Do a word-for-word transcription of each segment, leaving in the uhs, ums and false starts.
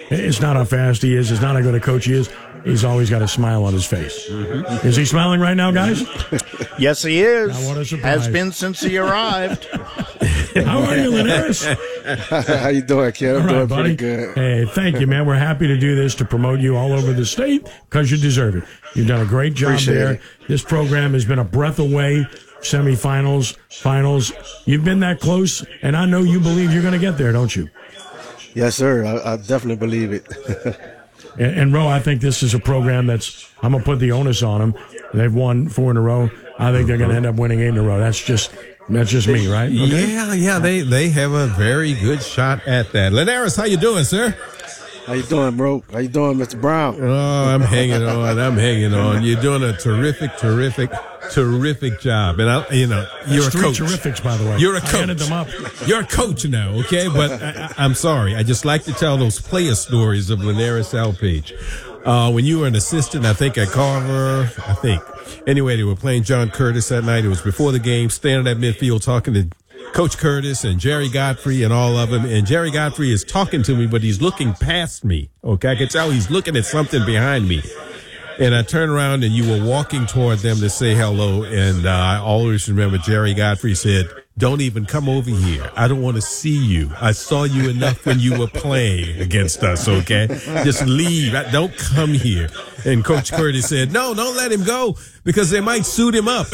It's not how fast he is. It's not how good a coach he is. He's always got a smile on his face. Mm-hmm. Is he smiling right now, guys? Yes, he is. Now, what a surprise. Has been since he arrived. How are you, Linares? How you doing, kid? I'm all right, doing buddy. pretty good. Hey, thank you, man. We're happy to do this to promote you all over the state because you deserve it. You've done a great job Appreciate there. it. This program has been a breath away. Semifinals, finals. You've been that close, and I know you believe you're going to get there, don't you? Yes, sir. I, I definitely believe it. and, and, Ro, I think this is a program that's, I'm going to put the onus on them. They've won four in a row. I think they're going to end up winning eight in a row. That's just that's just me, right? Okay. Yeah, yeah. They they have a very good shot at that. Linares, how you doing, sir? How you doing, bro? How you doing, Mister Brown? Oh, I'm hanging on. I'm hanging on. You're doing a terrific, terrific, terrific job. And, I, you know, you're That's a three coach. terrifics, by the way. You're a I coach. handed them up. You're a coach now, okay? But I, I'm sorry. I just like to tell those player stories of Linares Alpage. Uh, when you were an assistant, I think at Carver, I think. Anyway, they were playing John Curtis that night. It was before the game, standing at midfield talking to Coach Curtis and Jerry Godfrey and all of them. And Jerry Godfrey is talking to me, but he's looking past me. Okay, I can tell he's looking at something behind me. And I turned around and you were walking toward them to say hello. And uh, I always remember Jerry Godfrey said, "Don't even come over here. I don't want to see you. I saw you enough when you were playing against us, okay? Just leave. Don't come here." And Coach Curtis said, "No, don't let him go because they might suit him up."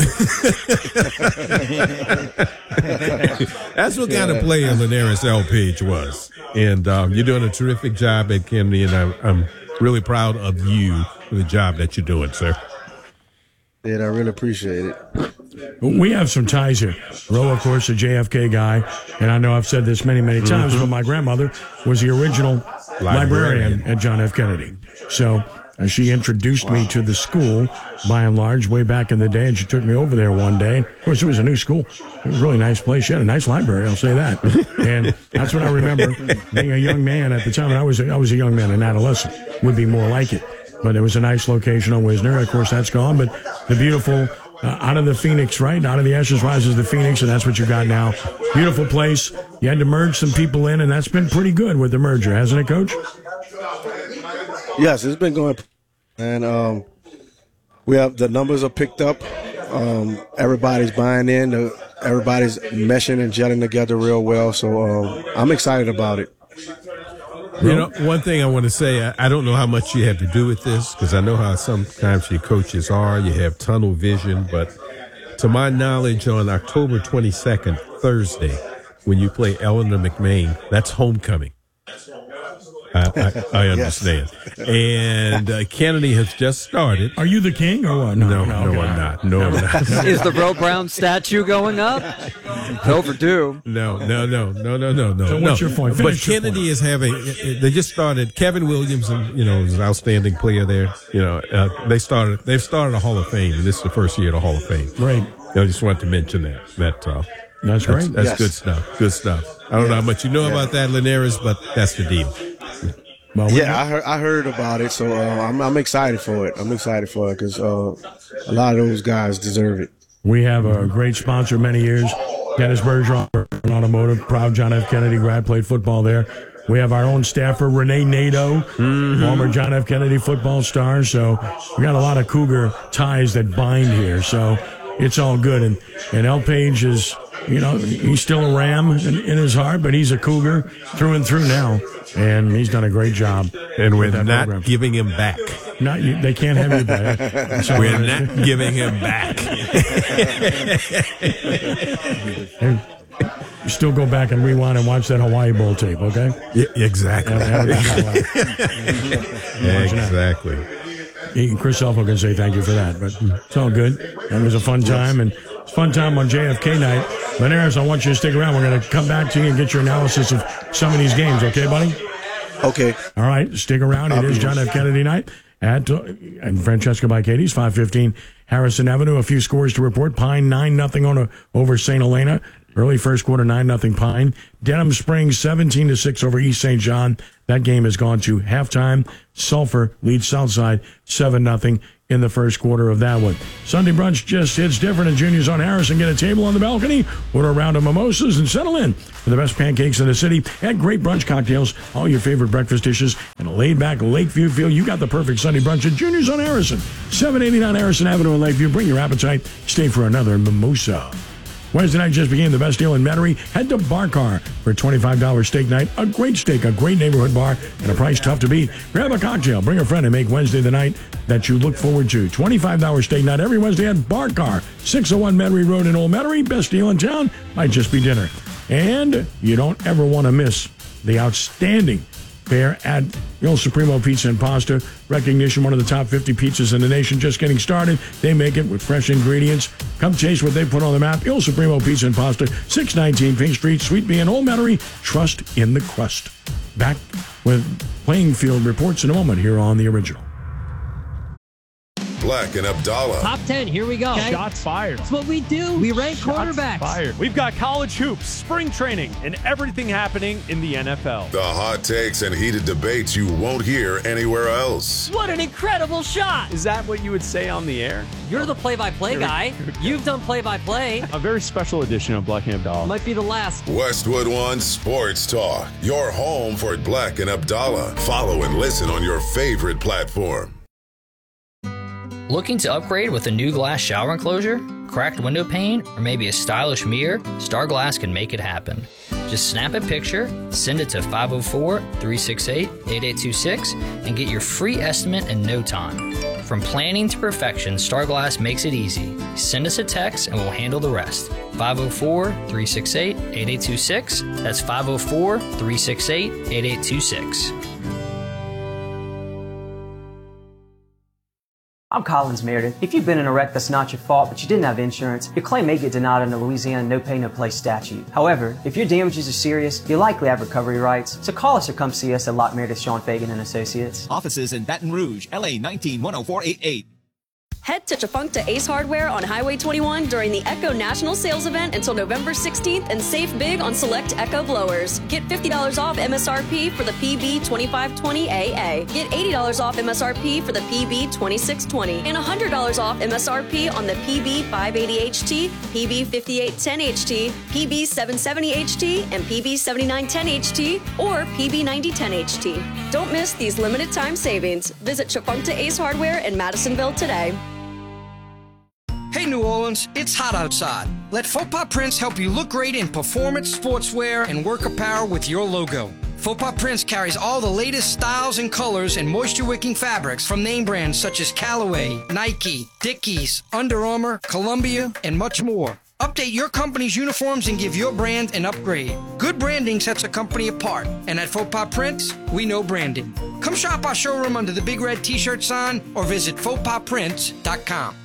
That's what kind of player Linares Alpage was. And um, you're doing a terrific job at Kennedy, and I'm, I'm really proud of you for the job that you're doing, sir. Yeah, I really appreciate it. We have some ties here. Ro, of course, a J F K guy, and I know I've said this many, many times, mm-hmm. but my grandmother was the original librarian, librarian at John F. Kennedy. So uh, she introduced wow. me to the school, by and large, way back in the day, and she took me over there one day. Of course, it was a new school. It was a really nice place. She had a nice library, I'll say that. And that's what I remember being a young man at the time. And I was, I was a young man, an adolescent, would be more like it. But it was a nice location on Wisner. Of course, that's gone. But the beautiful, uh, out of the Phoenix, right? Out of the ashes rises the Phoenix, and that's what you got now. Beautiful place. You had to merge some people in, and that's been pretty good with the merger, hasn't it, Coach? Yes, it's been going. And um, we have the numbers are picked up. Um, everybody's buying in. Uh, everybody's meshing and gelling together real well. So um, I'm excited about it. You know, one thing I want to say, I, I don't know how much you have to do with this because I know how sometimes your coaches are. You have tunnel vision. But to my knowledge, on October twenty-second, Thursday, when you play Eleanor McMain, that's homecoming. I, I, I understand. Yes. And uh, Kennedy has just started. Are you the king or what? No, no, no, no I'm not. No, I'm not. Is the Ro Brown statue going up? It's overdue. No, no, no, no, no, no, no. So what's no. your point? Finish but Kennedy point. is having, they just started, Kevin Williamson, you know, is an outstanding player there. You know, uh, they started, they've started a Hall of Fame, and this is the first year of the Hall of Fame. Great. I just wanted to mention that. That uh, That's great. That's, that's yes. good stuff. Good stuff. I don't yes. know how much you know yes. about that, Linares, but that's the deal. Well, yeah, I heard I heard about it, so uh, I'm I'm excited for it. I'm excited for it because uh, a lot of those guys deserve it. We have a great sponsor many years, Dennis Bergeron, Automotive, proud John F. Kennedy grad, played football there. We have our own staffer, Renee Nadeau, mm-hmm. former John F. Kennedy football star. So we got a lot of Cougar ties that bind here. So it's all good. And and Alpage is, you know, he's still a Ram in, in his heart, but he's a Cougar through and through now. And he's done a great job. And we're not program. giving him back. Not you, they can't have you back. So we're not giving him back. Hey, you still go back and rewind and watch that Hawaii Bowl tape, okay? Yeah, exactly. Yeah, exactly. He, Chris Elfo can say thank you for that, but it's all good. It was a fun time, and it's a fun time on J F K night. Linares, I want you to stick around. We're going to come back to you and get your analysis of some of these games, okay, buddy? Okay. All right, stick around. It is John F. Kennedy night at uh, and Francesca by Katie's, five fifteen Harrison Avenue. A few scores to report. Pine nine nothing on a, over Saint Helena. Early first quarter, nine nothing Pine. Denham Springs seventeen to six over East Saint John. That game has gone to halftime. Sulphur leads Southside seven nothing. in the first quarter of that one. Sunday brunch just hits different at Junior's on Harrison. Get a table on the balcony, order a round of mimosas, and settle in for the best pancakes in the city. Add great brunch cocktails, all your favorite breakfast dishes, and a laid-back Lakeview feel. You got the perfect Sunday brunch at Junior's on Harrison. seven eighty-nine Harrison Avenue in Lakeview. Bring your appetite. Stay for another mimosa. Wednesday night just became the best deal in Metairie. Head to Bar Car for a twenty-five dollars steak night. A great steak, a great neighborhood bar, and a price tough to beat. Grab a cocktail, bring a friend, and make Wednesday the night that you look forward to. twenty-five dollars steak night every Wednesday at Bar Car, six oh one Metairie Road in Old Metairie. Best deal in town. Might just be dinner. And you don't ever want to miss the outstanding fare at Il Supremo Pizza and Pasta. Recognition, one of the top fifty pizzas in the nation. Just getting started. They make it with fresh ingredients. Come taste what they put on the map. Il Supremo Pizza and Pasta, six nineteen Pink Street, Suite B in Old Metairie. Trust in the crust. Back with Playing Field reports in a moment here on The Original. Black and Abdallah. Top ten, here we go. Okay. Shots fired. That's what we do. We rank Shots quarterbacks. Fired. We've got college hoops, spring training, and everything happening in the N F L. The hot takes and heated debates you won't hear anywhere else. What an incredible shot. Is that what you would say on the air? You're the play-by-play guy. You've done play-by-play. A very special edition of Black and Abdallah. Might be the last. Westwood One Sports Talk. Your home for Black and Abdallah. Follow and listen on your favorite platform. Looking to upgrade with a new glass shower enclosure, cracked window pane, or maybe a stylish mirror? Star Glass can make it happen. Just snap a picture, send it to five oh four, three six eight, eight eight two six, and get your free estimate in no time. From planning to perfection, Star Glass makes it easy. Send us a text and we'll handle the rest. five oh four, three six eight, eight eight two six. That's five oh four, three six eight, eight eight two six. I'm Collins Meredith. If you've been in a wreck that's not your fault, but you didn't have insurance, your claim may get denied under Louisiana No Pay No Play statute. However, if your damages are serious, you likely have recovery rights. So call us or come see us at Lock Meredith, Sean Fagan and Associates. Offices in Baton Rouge, L A nineteen one oh four eighty-eight. Head to Chafuncta Ace Hardware on Highway twenty-one during the Echo National Sales Event until November sixteenth and save big on select Echo blowers. Get fifty dollars off M S R P for the P B twenty-five twenty A A. Get eighty dollars off M S R P for the P B twenty-six twenty. And one hundred dollars off M S R P on the P B five eighty H T, P B fifty-eight ten H T, P B seven seventy H T, and P B seventy-nine ten H T, or P B ninety ten H T. Don't miss these limited time savings. Visit Chafuncta Ace Hardware in Madisonville today. Hey New Orleans, it's hot outside. Let Faux Pas Prints help you look great in performance, sportswear, and work apparel with your logo. Faux Pas Prints carries all the latest styles and colors and moisture-wicking fabrics from name brands such as Callaway, Nike, Dickies, Under Armour, Columbia, and much more. Update your company's uniforms and give your brand an upgrade. Good branding sets a company apart, and at Faux Pas Prints, we know branding. Come shop our showroom under the big red t-shirt sign or visit faux pas prints dot com.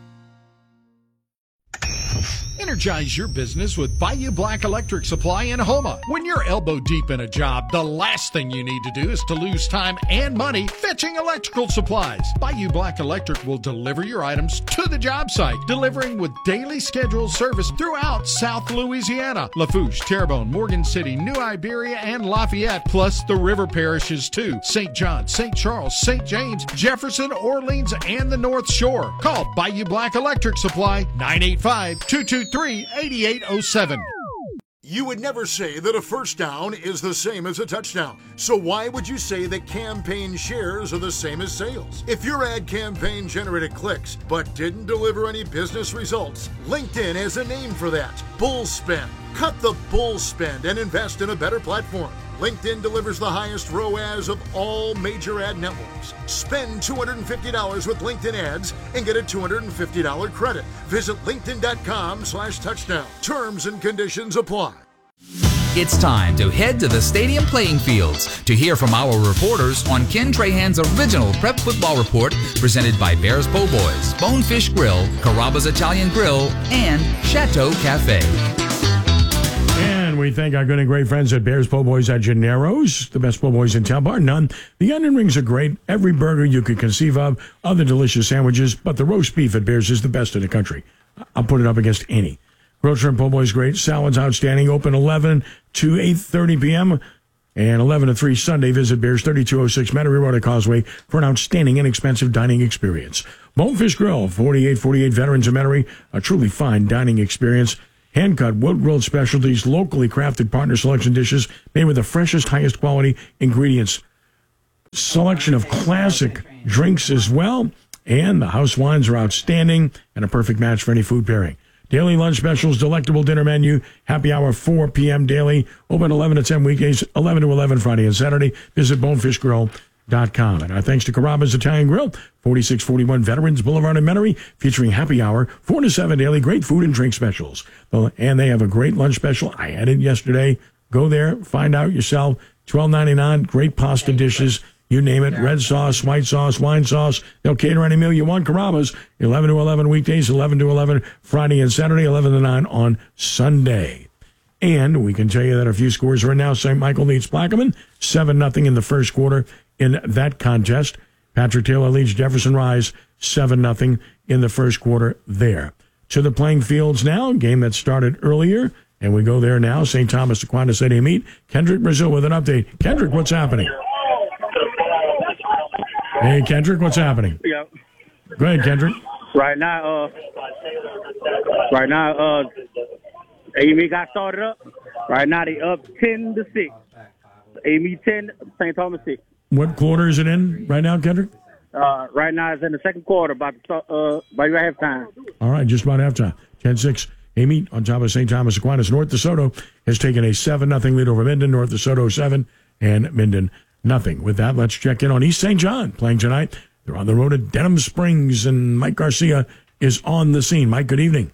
Energize your business with Bayou Black Electric Supply in Houma. When you're elbow deep in a job, the last thing you need to do is to lose time and money fetching electrical supplies. Bayou Black Electric will deliver your items to the job site, delivering with daily scheduled service throughout South Louisiana, Lafourche, Terrebonne, Morgan City, New Iberia, and Lafayette, plus the river parishes too, Saint John, Saint Charles, Saint James, Jefferson, Orleans, and the North Shore. Call Bayou Black Electric Supply, nine eight five, two two three, eight eight oh seven. You would never say that a first down is the same as a touchdown. So why would you say that campaign shares are the same as sales? If your ad campaign generated clicks but didn't deliver any business results, LinkedIn has a name for that: bull spend. Cut the bull spend and invest in a better platform. LinkedIn delivers the highest R O A S of all major ad networks. Spend two hundred fifty dollars with LinkedIn ads and get a two hundred fifty dollars credit. Visit linkedin.com slash touchdown. Terms and conditions apply. It's time to head to the stadium playing fields to hear from our reporters on Ken Trahan's original Prep Football Report, presented by Bears Po' Boys, Bonefish Grill, Carrabba's Italian Grill, and Chateau Cafe. And we thank our good and great friends at Bears Po' Boys at Gennaro's, the best po' boys in town, bar none. The onion rings are great, every burger you could conceive of, other delicious sandwiches, but the roast beef at Bears is the best in the country. I'll put it up against any. Grilled shrimp po' boy is great, salads outstanding, open eleven to eight thirty p.m., And eleven to three Sunday, visit Bears thirty-two oh six Metairie Road at Causeway for an outstanding, inexpensive dining experience. Bonefish Grill, forty-eight forty-eight Veterans of Metairie, a truly fine dining experience. Hand-cut, wood-grilled specialties, locally crafted partner selection dishes made with the freshest, highest quality ingredients. Selection of classic drinks as well. And the house wines are outstanding and a perfect match for any food pairing. Daily lunch specials, delectable dinner menu, happy hour four p.m. daily, open eleven to ten weekdays, eleven to eleven Friday and Saturday. Visit bonefish grill dot com. And our thanks to Carrabba's Italian Grill, forty-six forty-one Veterans Boulevard in Metairie, featuring happy hour, four to seven daily, great food and drink specials. And they have a great lunch special. I had it yesterday. Go there, find out yourself. twelve ninety-nine, great pasta dishes. You name it, red sauce, white sauce, wine sauce. They'll cater any meal you want. Carrabba's, eleven to eleven weekdays, eleven to eleven Friday and Saturday, eleven to nine on Sunday. And we can tell you that a few scores right now. Saint Michael leads Plaquemine, seven nothing in the first quarter in that contest. Patrick Taylor leads Jefferson Rise, seven nothing in the first quarter there. To the playing fields now, game that started earlier. And we go there now. Saint Thomas Aquinas City meet. Kendrick Brazil with an update. Kendrick, what's happening? Hey, Kendrick, what's happening? Yeah. Go ahead, Kendrick. Right now, uh, right now, uh, A M E got started up. Right now, they up ten to six. A M E ten, Saint Thomas six. What quarter is it in right now, Kendrick? Uh, right now, it's in the second quarter, about to start, uh, by halftime. All right, just about halftime. ten six. A M E on top of Saint Thomas Aquinas. North DeSoto has taken a seven nothing lead over Minden. North DeSoto seven and Minden nothing. With that, let's check in on East Saint John playing tonight. They're on the road at Denham Springs, and Mike Garcia is on the scene. Mike, good evening.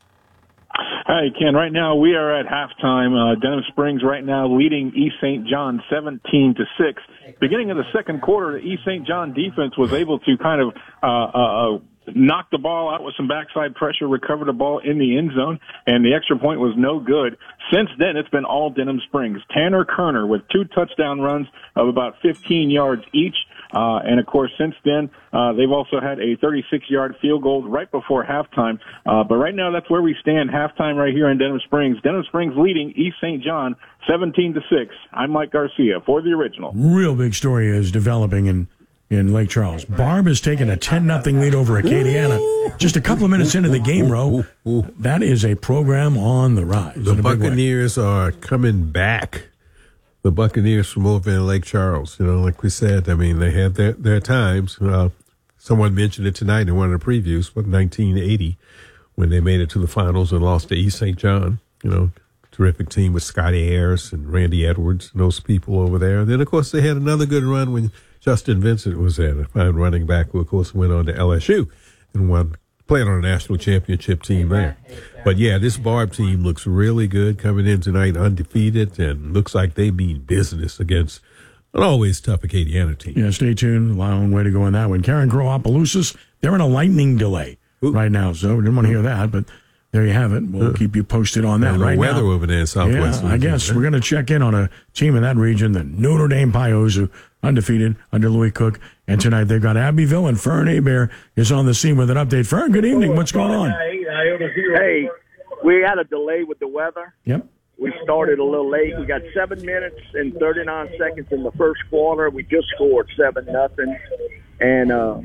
Hi, Ken. Right now we are at halftime. Uh, Denham Springs right now leading East Saint John seventeen to six. Beginning of the second quarter, the East Saint John defense was able to kind of uh, uh, knock the ball out with some backside pressure, recover the ball in the end zone, and the extra point was no good. Since then, it's been all Denham Springs. Tanner Kerner with two touchdown runs of about fifteen yards each. Uh, and of course, since then, uh, they've also had a thirty-six yard field goal right before halftime. Uh, but right now, that's where we stand. Halftime right here in Denham Springs. Denham Springs leading East Saint John seventeen to six. I'm Mike Garcia for the original. Real big story is developing in, in Lake Charles. Barb has taken a ten nothing lead over Acadiana. Just a couple of minutes into the game, Ro. That is a program on the rise. The Buccaneers are coming back. The Buccaneers from over in Lake Charles, you know, like we said, I mean, they had their, their times. Uh, someone mentioned it tonight in one of the previews, but nineteen eighty, when they made it to the finals and lost to East Saint John, you know, terrific team with Scotty Ayers and Randy Edwards and those people over there. And then, of course, they had another good run when Justin Vincent was there, a fine running back who, of course, went on to L S U and won, played on a national championship team there. But, yeah, this Barb team looks really good coming in tonight undefeated and looks like they mean business against an always tough Acadiana team. Yeah, stay tuned. Long way to go in that one. Karen Crow Opelousas, they're in a lightning delay Ooh. right now, so didn't want to hear that, but there you have it. We'll uh, keep you posted on that right weather now. over there in Southwest. Yeah, I guess we're going to check in on a team in that region, the Notre Dame Pios, who undefeated under Louis Cook. And tonight they've got Abbeville, and Fern Hebert is on the scene with an update. Fern, good evening. What's going on? Hey, we had a delay with the weather. Yep. We started a little late. We got seven minutes and thirty-nine seconds in the first quarter. We just scored seven nothing, and uh,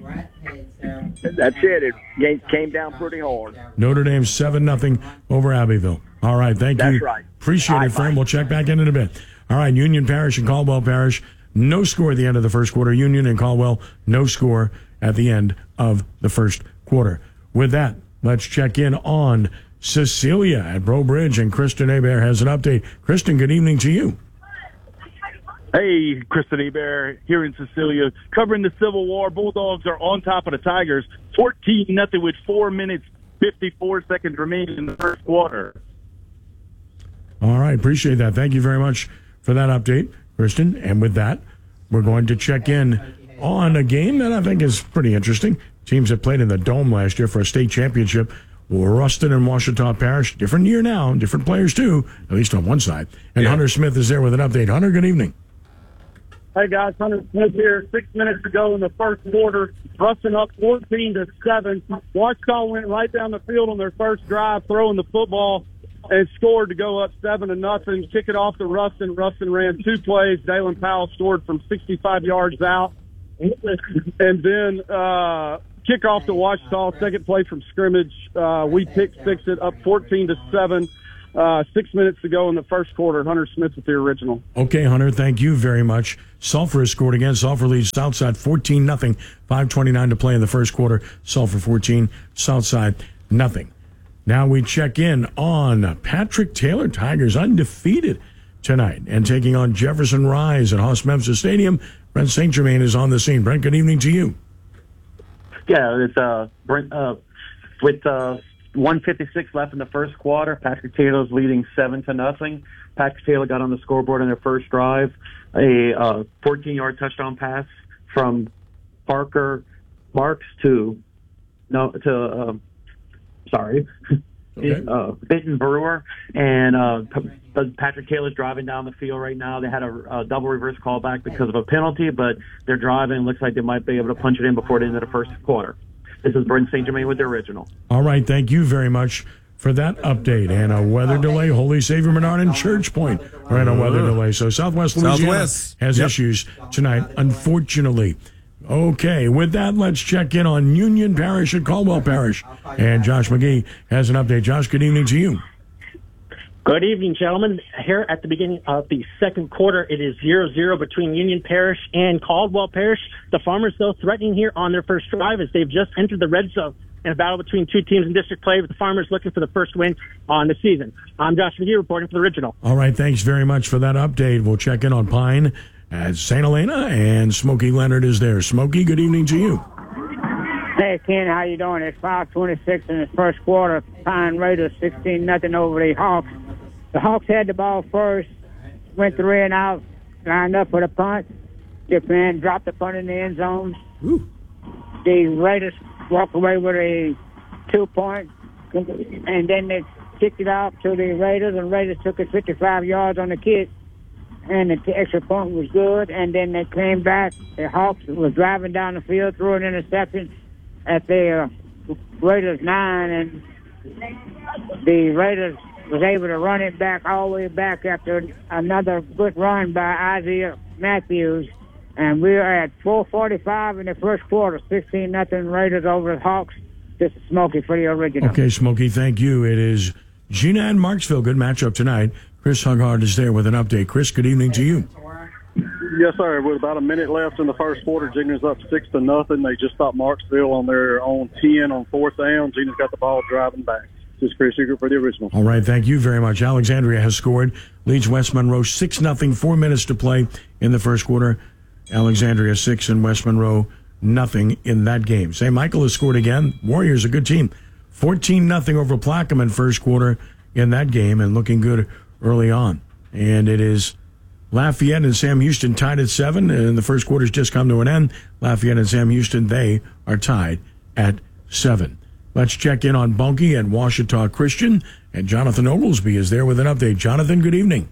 that's it. It came, came down pretty hard. Notre Dame seven nothing over Abbeville. All right, thank that's you. That's right. Appreciate Bye, it, Fern. bye. We'll check back in in a bit. All right, Union Parish and Caldwell Parish, no score at the end of the first quarter. Union and Caldwell, no score at the end of the first quarter. With that, let's check in on Cecilia at Breaux Bridge, and Kristen Hebert has an update. Kristen, good evening to you. Hey, Kristen Hebert here in Cecilia, covering the Civil War. Bulldogs are on top of the Tigers, fourteen nothing with four minutes, fifty-four seconds remaining in the first quarter. All right, appreciate that. Thank you very much for that update, Kristen. And with that, we're going to check in on a game that I think is pretty interesting. Teams that played in the Dome last year for a state championship. Ruston and Washita Parish, different year now, different players too, at least on one side. And yeah. Hunter Smith is there with an update. Hunter, good evening. Hey guys, Hunter Smith here. Six minutes to go in the first quarter. Ruston up fourteen to seven. Washita went right down the field on their first drive, throwing the football. and scored to go up seven to nothing. Kick it off to Ruston. Ruston ran two plays. Dalen Powell scored from sixty-five yards out. And then uh, kick off to Ouachita. Second play from scrimmage. Uh, we pick six it up fourteen to seven. Uh, six minutes to go in the first quarter. Hunter Smith with the original. Okay, Hunter, thank you very much. Sulphur has scored again. Sulphur leads Southside fourteen nothing. five twenty-nine to play in the first quarter. Sulphur fourteen, Southside nothing. Now we check in on Patrick Taylor. Tigers undefeated tonight and taking on Jefferson Rise at Haas-Memphis Stadium. Brent Saint Germain is on the scene. Brent, good evening to you. Yeah, it's uh, Brent, uh, with uh, one fifty-six left in the first quarter. Patrick Taylor's leading seven to nothing. Patrick Taylor got on the scoreboard on their first drive, a uh, fourteen-yard touchdown pass from Parker Marks to no to uh, sorry, okay. uh, Benton Brewer, and uh, Patrick Taylor's driving down the field right now. They had a, a double reverse callback because of a penalty, but they're driving. Looks like they might be able to punch it in before the end of the first quarter. This is Brent Saint Germain with the original. All right, thank you very much for that update. And a weather delay, Holy Savior Menard and Church Point are in a weather delay. So Southwest Louisiana Southwest. has Yep. issues tonight, unfortunately. Okay, with that, let's check in on Union Parish and Caldwell Parish. And Josh McGee has an update. Josh, good evening to you. Good evening, gentlemen. Here at the beginning of the second quarter, it is zero zero between Union Parish and Caldwell Parish. The Farmers, though, threatening here on their first drive as they've just entered the red zone in a battle between two teams in district play, with the Farmers looking for the first win on the season. I'm Josh McGee reporting for the Original. All right, thanks very much for that update. We'll check in on Pine at Saint Helena, and Smokey Leonard is there. Smokey, good evening to you. Hey, Ken, how you doing? It's five twenty-six in the first quarter. Pine Raiders sixteen nothing over the Hawks. The Hawks had the ball first, went three and out, lined up for the punt. Dip man dropped the punt in the end zone. Ooh. The Raiders walked away with a two-point, and then they kicked it out to the Raiders, and Raiders took it fifty-five yards on the kick, and the extra point was good, and then they came back. The Hawks was driving down the field, threw an interception at the uh, Raiders nine, and the Raiders was able to run it back all the way back after another good run by Isaiah Matthews. And we're at four forty-five in the first quarter, sixteen nothing Raiders over the Hawks. This is Smokey for the Original. Okay, Smokey, thank you. It is Gina and Marksville. Good matchup tonight. Chris Hughart is there with an update. Chris, good evening to you. Yes, sir. With about a minute left in the first quarter, Gina's up six to nothing. They just stopped Marksville on their own ten on fourth down. Gina's got the ball driving back. This is Chris Hughart for the Original. All right, thank you very much. Alexandria has scored, leads West Monroe six nothing, four minutes to play in the first quarter. Alexandria six and West Monroe nothing in that game. Saint Michael has scored again. Warriors, a good team. fourteen nothing over Plaquemine first quarter in that game, and looking good early on. And it is Lafayette and Sam Houston tied at seven, and the first quarter's just come to an end. Lafayette and Sam Houston, they are tied at seven. Let's check in on Bunkie and Ouachita Christian, and Jonathan Oglesby is there with an update. Jonathan, good evening.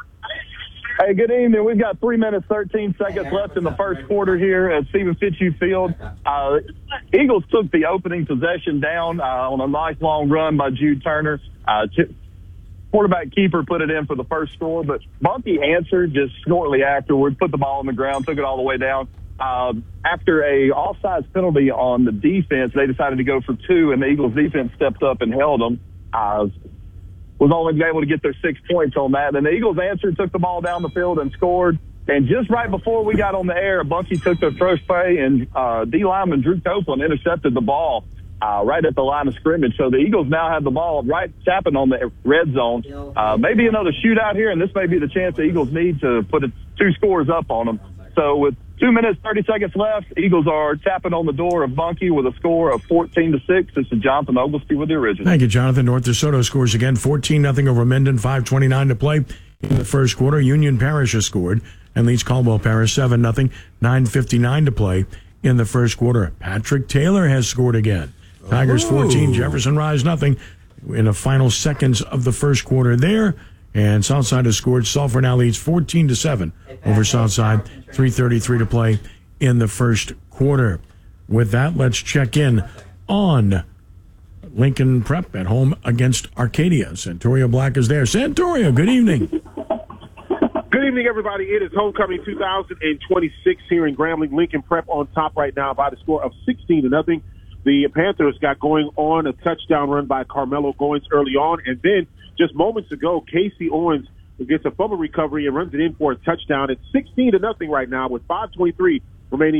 Hey, good evening. We've got three minutes, thirteen seconds left in the first quarter here at Stephen Fitzhugh Field. Uh, Eagles took the opening possession down uh, on a nice long run by Jude Turner. Uh, t- quarterback keeper put it in for the first score, but Bunkie answered just shortly afterward, put the ball on the ground, took it all the way down. Uh, after a offsides penalty on the defense, they decided to go for two, and the Eagles defense stepped up and held them. Uh, was only able to get their six points on that. And the Eagles answered, took the ball down the field and scored. And just right before we got on the air, Bunkie took their first play, and uh, D lineman Drew Copeland intercepted the ball uh, right at the line of scrimmage. So the Eagles now have the ball right tapping on the red zone. Uh, maybe another shootout here, and this may be the chance the Eagles need to put a, two scores up on them. So with two minutes, thirty seconds left, Eagles are tapping on the door of Bunkie with a score of fourteen to six. This is Jonathan Oglesby with the Original. Thank you, Jonathan. North DeSoto scores again, fourteen nothing over Minden, five twenty-nine to play in the first quarter. Union Parish has scored and leads Caldwell Parish seven nothing, nine fifty-nine to play in the first quarter. Patrick Taylor has scored again. Tigers fourteen, Jefferson Rise nothing in the final seconds of the first quarter there. And Southside has scored. Sulphur now leads fourteen to seven over Southside. three thirty-three to play in the first quarter. With that, let's check in on Lincoln Prep at home against Arcadia. Santoria Black is there. Santoria, good evening. Good evening, everybody. It is homecoming two thousand twenty-six here in Grambling. Lincoln Prep on top right now by the score of sixteen to nothing. The Panthers got going on a touchdown run by Carmelo Goins early on, and then just moments ago, Casey Owens gets a fumble recovery and runs it in for a touchdown. It's sixteen to nothing right now with five twenty-three remaining.